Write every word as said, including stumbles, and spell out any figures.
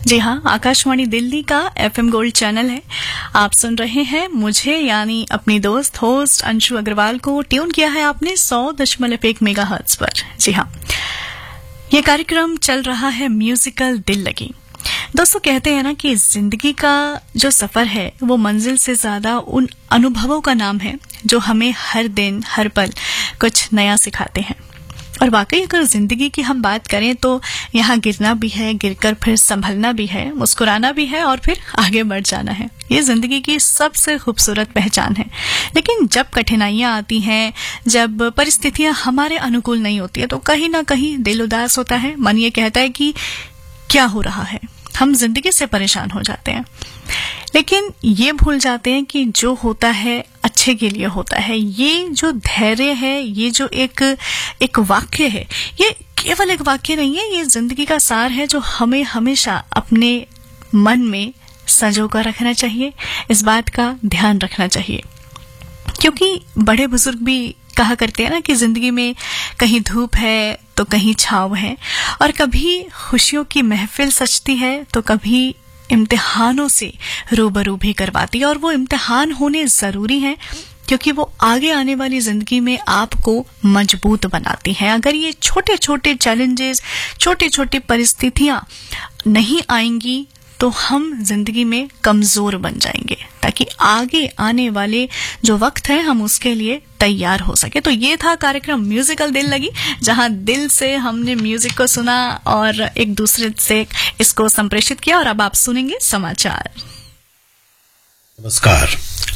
जी हाँ, आकाशवाणी दिल्ली का FM gold channel है। आप सुन रहे हैं मुझे यानी अपनी दोस्त होस्ट अंशु अग्रवाल को। ट्यून किया है आपने सौ दशमलव एक मेगा हर्ट्ज पर। जी हाँ, ये कार्यक्रम चल रहा है म्यूजिकल दिल लगी। दोस्तों, कहते हैं ना कि जिंदगी का जो सफर है वो मंजिल से ज्यादा उन अनुभवों का नाम है जो हमें हर दिन हर पल कुछ नया सिखाते हैं। और वाकई अगर जिंदगी की हम बात करें तो यहाँ गिरना भी है, गिरकर फिर संभलना भी है, मुस्कुराना भी है और फिर आगे बढ़ जाना है। ये जिंदगी की सबसे खूबसूरत पहचान है। लेकिन जब कठिनाइयां आती हैं, जब परिस्थितियां हमारे अनुकूल नहीं होती है, तो कहीं ना कहीं दिल उदास होता है। मन ये कहता है कि क्या हो रहा है, हम जिंदगी से परेशान हो जाते हैं। लेकिन ये भूल जाते हैं कि जो होता है अच्छे के लिए होता है। ये जो धैर्य है, ये जो एक एक वाक्य है, ये केवल एक वाक्य नहीं है, ये जिंदगी का सार है जो हमें हमेशा अपने मन में संजो कर रखना चाहिए। इस बात का ध्यान रखना चाहिए, क्योंकि बड़े बुजुर्ग भी कहा करते हैं ना कि जिंदगी में कहीं धूप है तो कहीं छांव है, और कभी खुशियों की महफिल सजती है तो कभी इम्तिहानों से रूबरू भी करवाती है। और वो इम्तिहान होने जरूरी हैं, क्योंकि वो आगे आने वाली जिंदगी में आपको मजबूत बनाती हैं। अगर ये छोटे छोटे चैलेंजेस, छोटी छोटी परिस्थितियां नहीं आएंगी तो हम जिंदगी में कमजोर बन जाएंगे, ताकि आगे आने वाले जो वक्त है हम उसके लिए तैयार हो सके। तो ये था कार्यक्रम म्यूजिकल दिल लगी, जहां दिल से हमने म्यूजिक को सुना और एक दूसरे से इसको संप्रेषित किया। और अब आप सुनेंगे समाचार। नमस्कार,